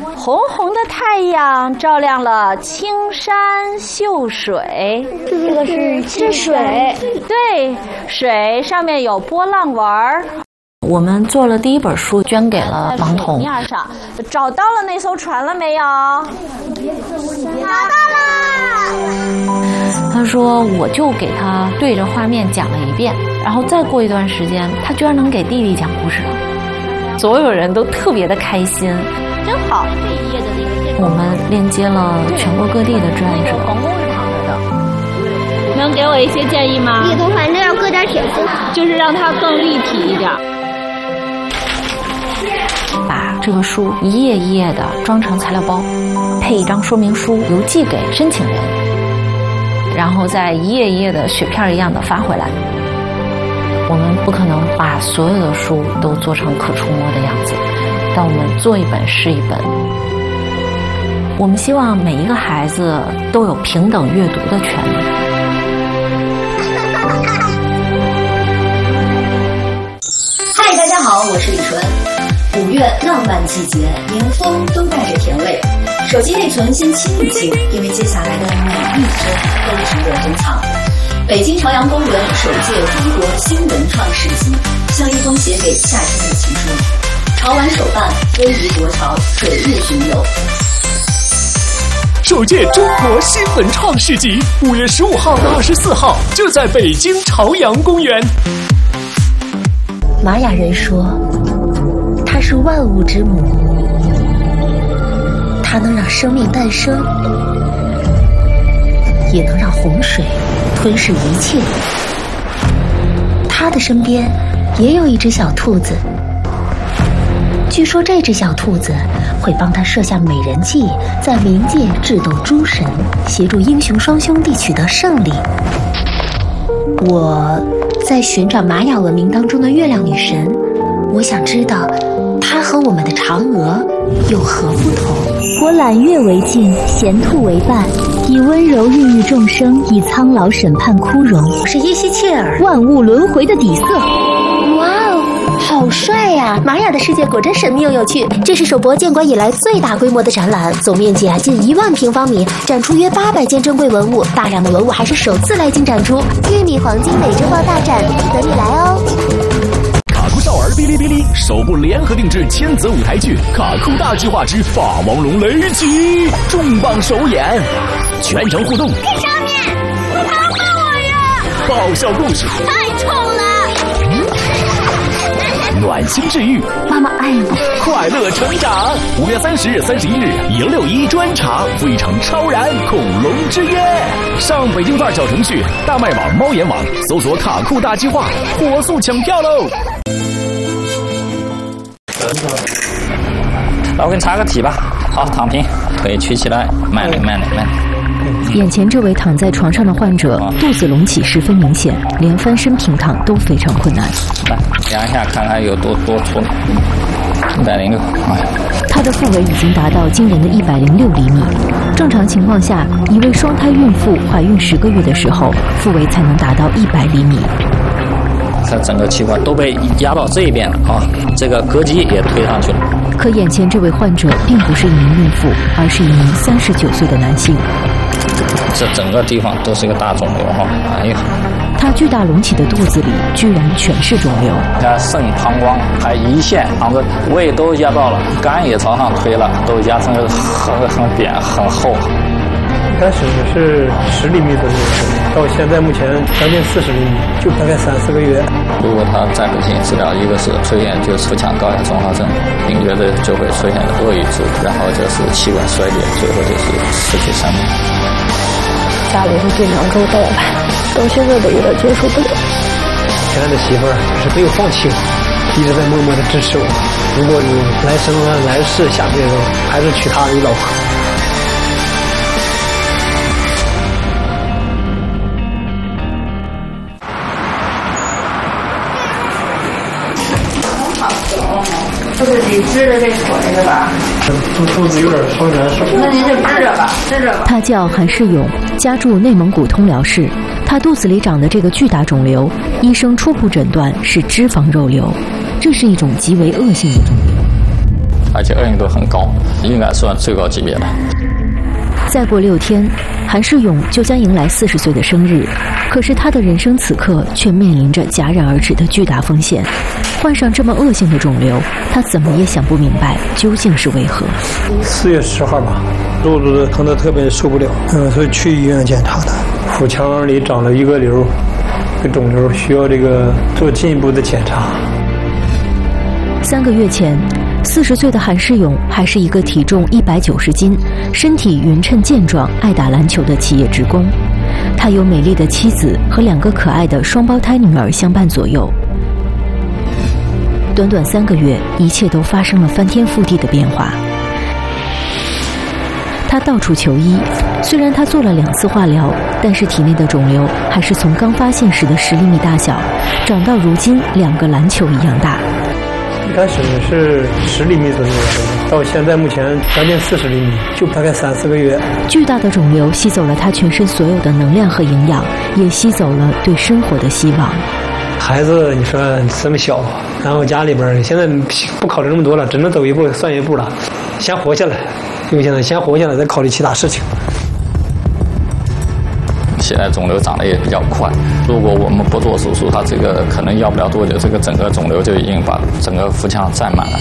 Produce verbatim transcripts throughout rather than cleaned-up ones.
红红的太阳照亮了青山秀水。 这个是这水， 对，水上面有波浪纹儿。 我们做了第一本书，捐给了盲童。 面上找到了那艘船了没有？ 找到了。 他说，我就给他对着画面讲了一遍，然后再过一段时间，他居然能给弟弟讲故事了。所有人都特别的开心， 真好。这一页的那个， 我们链接了全国各地的志愿者。 皇宫是躺着的，能给我一些建议吗？ 里头反正要搁点铁丝， 就是让它更立体一点。 把这个书一页一页的装成材料包，配一张说明书，邮寄给申请人，然后再一页一页的雪片一样的发回来。我们不可能把所有的书都做成可触摸的样子，但我们做一本是一本。我们希望每一个孩子都有平等阅读的权利。 嗨，大家好，我是李纯。五月浪漫季节，连风都带着甜味。手机内存先清一清，因为接下来的每一帧都值得珍藏。北京朝阳公园首届中国新文创市集，像一封写给夏天的情书。潮玩手办，非遗国潮，水日巡游。 首届中国新文创市集，五月十五号到二十四号，就在北京朝阳公园。 玛雅人说，它是万物之母，它能让生命诞生，也能让洪水吞噬一切。他的身边也有一只小兔子，据说这只小兔子会帮他设下美人计，在冥界智斗诸神，协助英雄双兄弟取得胜利。我在寻找玛雅文明当中的月亮女神，我想知道她和我们的嫦娥有何不同。 我揽月为镜，衔兔为伴，以温柔孕育众生，以苍老审判枯荣。 我是耶西切尔， 万物轮回的底色。 哇哦，好帅呀！玛雅的世界果真神秘又有趣。这是首博建馆以来最大规模的展览，总面积啊近一万平方米，展出约八百件珍贵文物，大量的文物还是首次来京展出。玉米黄金美洲豹大展，等你来哦！ 卡酷少儿哔哩哔哩首部联合定制千泽舞台剧《卡酷大计划之霸王龙雷击》重磅首演，全程互动。 看上面，你还要骂我呀！ 爆笑故事， 太丑了！ 暖心治愈， 妈妈爱你， 快乐成长。五月三十日、三十一日，迎六一专场，非常超然恐龙之约。上北京范儿小程序、大麦网、猫眼网搜索“卡酷大计划”，火速抢票喽！ 那我给你擦个体吧。好，躺平，腿曲起来，慢点，慢点，慢点。 眼前这位躺在床上的患者，肚子隆起十分明显，连翻身平躺都非常困难。 来量一下，看看有多多粗，一百零六。 他的腹围已经达到惊人的一百零六厘米。正常情况下，一位双胎孕妇怀孕十个月的时候，腹围才能达到一百厘米。 它整个器官都被压到这一边了啊，这个膈肌也推上去了。 可眼前这位患者并不是一名孕妇，而是一名三十九岁的男性。 这整个地方都是一个大肿瘤哈！哎呀， 他巨大隆起的肚子里居然全是肿瘤。 你看肾、膀胱还胰腺、肠子、胃都压到了，肝也朝上推了，都压成很很扁、很厚。 一开始是十厘米左右，到现在目前将近四十厘米，就大概三四个月。 如果他再不进行治疗，一个是出现就是腹腔高压综合症，并觉得就会出现恶语质，然后就是器官衰竭，最后就是失去生命。 家里是经常给我带来，到现在都有点接受不了。 亲爱的媳妇儿是没有放弃我，一直在默默的支持我。如果你来生啊来世下辈子还是娶她为老婆。 就是你支着这腿是吧？ 肚肚子有点稍难受。 那您就支着吧，支着吧。 他叫韩世勇，家住内蒙古通辽市。他肚子里长的这个巨大肿瘤，医生初步诊断是脂肪肉瘤，这是一种极为恶性的肿瘤。 而且恶性度很高，应该算最高级别的。 再过六天，韩世勇就将迎来四十岁的生日，可是他的人生此刻却面临着戛然而止的巨大风险。患上这么恶性的肿瘤，他怎么也想不明白究竟是为何。 四月十号吧，肚子疼得特别受不了，嗯，所以去医院检查的，腹腔里长了一个瘤，个肿瘤，需要这个做进一步的检查。 三个月前，四十岁的韩世勇还是一个体重一百九十斤、身体匀称健壮、爱打篮球的企业职工。他有美丽的妻子和两个可爱的双胞胎女儿相伴左右。短短三个月，一切都发生了翻天覆地的变化。他到处求医，虽然他做了两次化疗，但是体内的肿瘤还是从刚发现时的十厘米大小，长到如今两个篮球一样大。 一开始是十厘米左右，到现在目前将近四十厘米，就大概三四个月。 巨大的肿瘤吸走了他全身所有的能量和营养，也吸走了对生活的希望。 孩子，你说这么小，然后家里边现在不考虑那么多了，只能走一步算一步了，先活下来。因为现在先活下来，再考虑其他事情。 现在肿瘤长得也比较快，如果我们不做手术，它这个可能要不了多久，这个整个肿瘤就已经把整个腹腔占满了。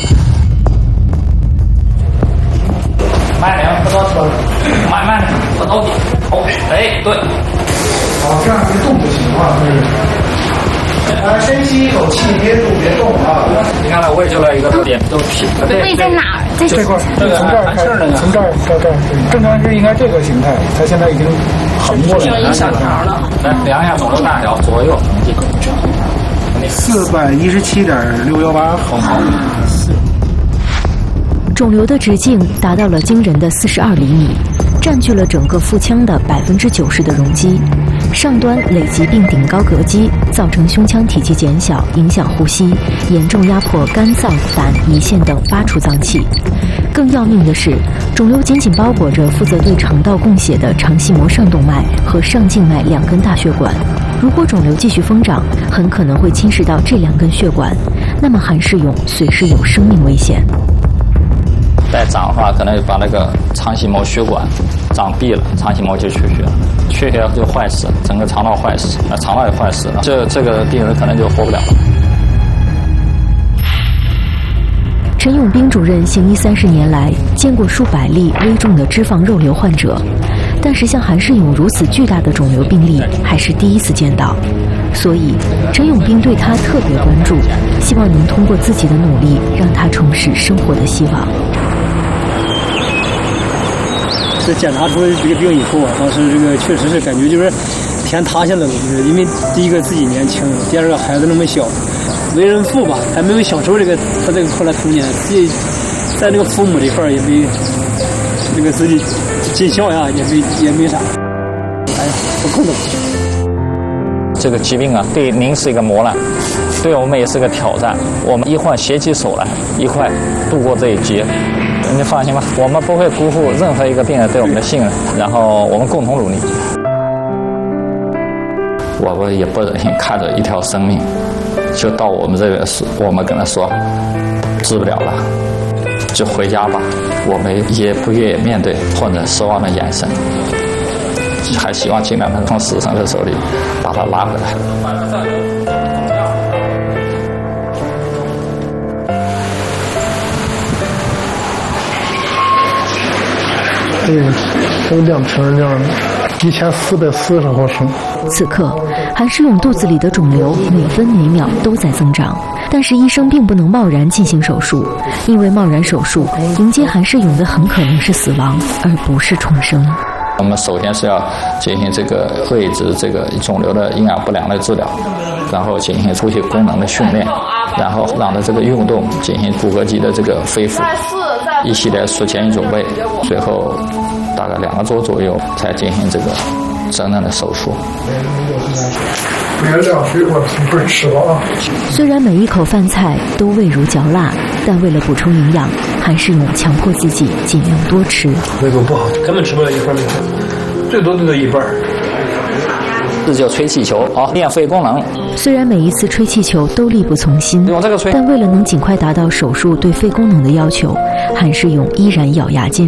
慢点，不着急，慢慢的，不着急。好，哎，对。好，这样一动不行啊，这个。呃，深吸一口气，别动，别动啊！你看了胃就来一个特点，都平。 胃在哪儿？在这块，这个从这儿开始，从这儿到这儿，正常是应该这个形态，它现在已经横过来了，一小条了。来量一下肿瘤大小，左右统计。四百一十七点六幺八毫米。 肿瘤的直径达到了惊人的四十二厘米，占据了整个腹腔的百分之九十的容积。上端累积并顶高膈肌，造成胸腔体积减小，影响呼吸，严重压迫肝脏、胆、胰腺等八处脏器。更要命的是，肿瘤紧紧包裹着负责对肠道供血的肠系膜上动脉和上静脉两根大血管。如果肿瘤继续疯长，很可能会侵蚀到这两根血管，那么韩世勇随时有生命危险。 再长的话，可能就把那个肠系膜血管长闭了，肠系膜就缺血了，缺血就坏死，整个肠道坏死，那肠道也坏死了，这这个病人可能就活不了了。 陈永兵主任行医三十年来，见过数百例危重的脂肪肉瘤患者，但是像韩世勇如此巨大的肿瘤病例还是第一次见到，所以陈永兵对他特别关注，希望能通过自己的努力，让他重拾生活的希望。 这检查出这个病以后啊，当时这个确实是感觉就是天塌下来了，就是因为第一个自己年轻，第二个孩子那么小，为人父吧，还没有享受这个他这个后来童年，自己在这个父母这块也没这个自己尽孝呀，也没也没啥，哎呀，不控制。 这个疾病啊，对您是一个磨难，对我们也是个挑战。我们医患携起手来，一块度过这一劫。你放心吧，我们不会辜负任何一个病人对我们的信任，然后我们共同努力。我们也不忍心看着一条生命就到我们这个时，我们跟他说治不了了，就回家吧。我们也不愿意面对患者失望的眼神，还希望尽量能从死神的手里把他拉回来。 对，都两瓶这样的，一千四百四十毫升。 此刻，韩世勇肚子里的肿瘤每分每秒都在增长，但是医生并不能贸然进行手术，因为贸然手术迎接韩世勇的很可能是死亡，而不是重生。 我们首先是要进行这个位置这个肿瘤的营养不良的治疗，然后进行呼吸功能的训练，然后让它这个运动进行骨骼肌的这个恢复，一系列术前准备，最后大概两个周左右才进行这个真正的手术。 别凉水我一会儿吃了啊。 虽然每一口饭菜都味如嚼蜡，但为了补充营养，韩世勇强迫自己尽量多吃。 胃口不好，根本吃不了一份米饭，最多最多一半。 这就吹气球啊，练肺功能。 虽然每一次吹气球都力不从心， 用这个吹， 但为了能尽快达到手术对肺功能的要求，韩世勇依然咬牙坚